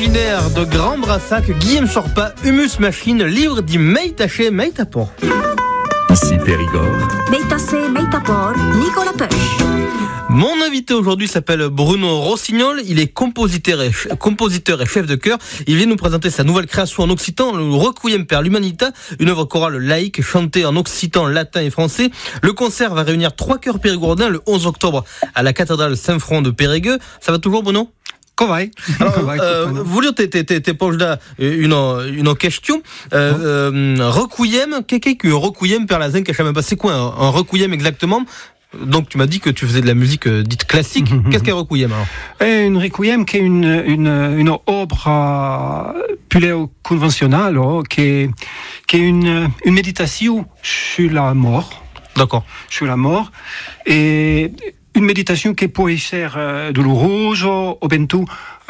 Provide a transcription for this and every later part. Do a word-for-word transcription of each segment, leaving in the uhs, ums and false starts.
Imaginaire de Grand Brassac, Guillaume Sorpa, Humus Machine, livre di Meitaché Meitapor. Ici Périgord. Meitaché Meitapor, Nicolas Peuch. Mon invité aujourd'hui s'appelle Bruno Rossignol, il est compositeur et, compositeur et chef de chœur. Il vient nous présenter sa nouvelle création en occitan, le Requiem per l'Humanita, une œuvre chorale laïque chantée en occitan, latin et français. Le concert va réunir trois chœurs périgourdins le onze octobre à la cathédrale Saint-Front de Périgueux. Ça va toujours, Bruno? Vai. Alors, euh, voglio te, te, te, te pose da une, une question. Euh, euh, requiem, qu'est-ce qu'un requiem per la zen? C'est quoi un, un requiem exactement? Donc tu m'as dit que tu faisais de la musique euh, dite classique. Mm-hmm. Qu'est-ce qu'un requiem alors? Et une requiem qui est une une une œuvre paléo-conventionnelle, qui est qui est une une méditation sur la mort. D'accord. Sur la mort et une méditation qui può essere dolorosa o bentu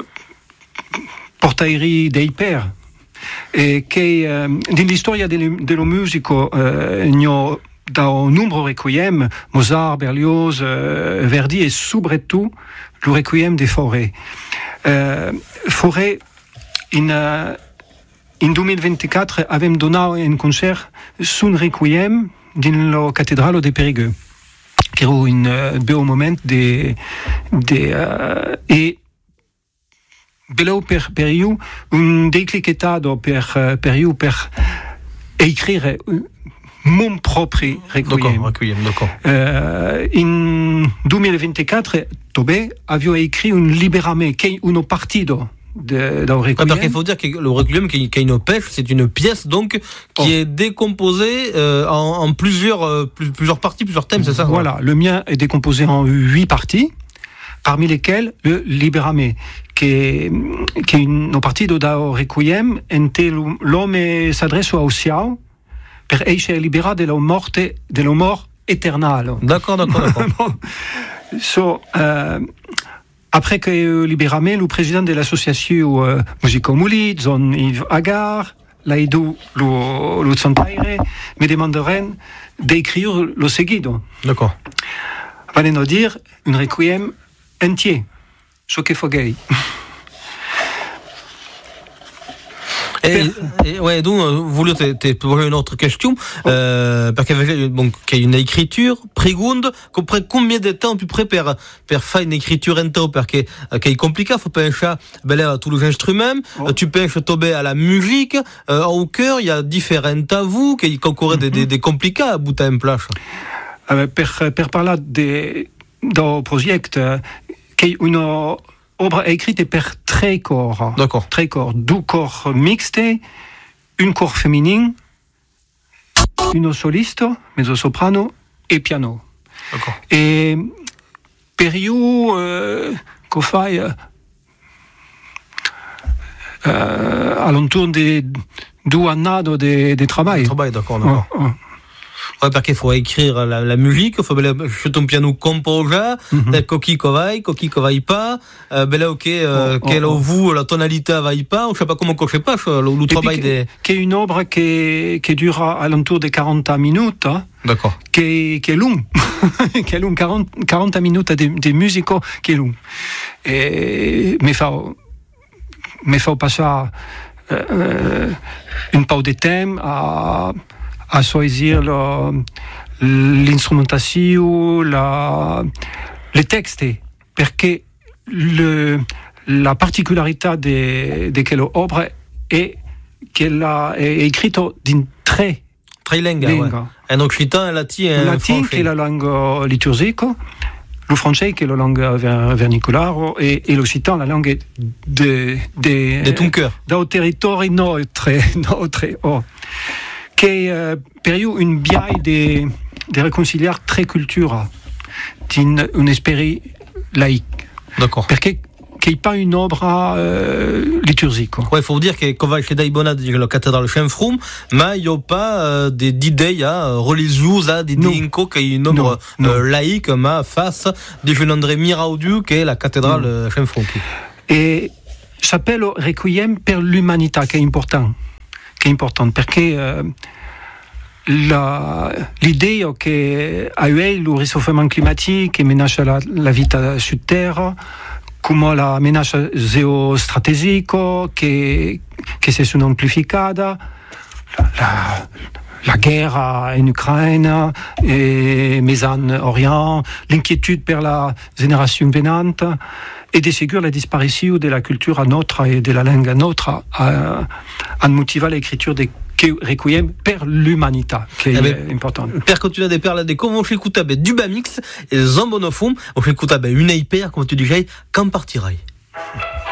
portairi dei per e che eh, nell'storia dello musico eh, ne da un numero requiem Mozart, Berlioz, eh, Verdi e soprattutto il requiem de Fauré. Eh, Fauré in uh, in duemilaventiquattro avem donato un concert sul requiem nella cattedrale de Périgueux. Che era un uh, bel momento de, de, uh, e bello per, per io un declicchettato per, uh, per io per scrivere mon proprio requiem. D'accord, requiem, d'accord. Uh, in duemilaventiquattro Tobé avevo scritto un Liberame, che è uno partito de, d'un requiem. Parce qu'il faut dire que le requiem, qui est une pêche, c'est une pièce donc qui oh. est décomposée euh, en, en plusieurs, euh, plusieurs parties, plusieurs thèmes, c'est ça? Voilà, le mien est décomposé en huit parties, parmi lesquelles le Liberame, qui est, qui est une partie de da requiem, en te l'homme s'adresse au ciao per essere liberato della morte, della mort éternelle. D'accord, d'accord, d'accord. so, uh, après que euh, Liberame, le président de l'association euh, Musico Muli, Zon Yves Agar, l'a aidé lo, lo Zantaire, me demanderait d'écrire le seguido. D'accord. Valeno dire un requiem entier, ce che fogei. Et, et ouais, donc, voulez te, te poser une autre question, euh, parce qu'il y a, donc, qu'il y a une écriture, pregunde, comprend combien de temps tu près per, per faire une écriture ento, parce que, qu'il est compliqué, faut pencher, ben là, tous les instruments, oh. tu penches tomber à la musique, euh, au cœur, il y a différents tavous, qui concourent mm-hmm. des, des compliqués à bout à un plage. Euh, per, per parler de, d'un projet, qui est une, obra écrite per tre corps. D'accord. Tre corps. Deux corps mixtes, un corps féminin, une soliste, mezzo-soprano et piano. D'accord. Et per io, euh, qu'on fait euh, alentour de deux années de, de travail. De travail, d'accord, d'accord. Oh, oh. Ouais, parce qu'il faut écrire la, la musique, il faut acheter ton piano composer, mm-hmm. coquille kovai, coquille kovai pas, euh, ben là, ok, euh, oh, quelle oh, oh. vous, la tonalité va pas, ou je sais pas comment cocher pas, le, le travail des... Qui est une œuvre qui, qui dure alentour de quarante minutes, hein, d'accord. Qui, qui est long, qui est long, quarante, quarante minutes de, de musique qui est long. Et, mais faut, mais faut passer euh, une pause de thème à... à choisir le, l'instrumentation, la, les textes, parce que le, la particularité de, de quelle œuvre est qu'elle est écrite d'une très très langue, ouais. Un occitan, un latin, un latin qui est la langue liturgique, le français qui est la langue verniculaire et, et l'occitan la langue de de, de ton cœur, d'un territoire notre notre oh. Qui est euh, per io une biaille de, de réconcilier très culture d'un un esprit laïque. D'accord. Parce qu'il n'y a pas une œuvre euh, liturgique. Ouais, il faut dire que quand on va chez Daibona, la cathédrale Saint-Front, mais il n'y a pas euh, des idées religieuses, des dinko, qui est une œuvre euh, laïque, mais face de Jean André Miraudu, qui est la cathédrale euh, Saint-Front. Et s'appelle Requiem per l'Humanità, qui est important. Qui est importante perché euh, la, l'idea che a eu le réchauffement climatique che menace la, la vita su Terra come la minaccia geostrategica che, che si sono amplificata, la, la guerra in Ucraina e Mesan-Orient, l'inquiétude per la génération venante et de sicuro la disparizione della cultura nostra e della lingua nostra a, a motivato l'écriture des Requiem per l'umanità, che eh è ben, importante. Per continuare de parler de comment on écoute du Bamix et Zambonofum, on écoute une hyper, comme tu disais, quand partirai.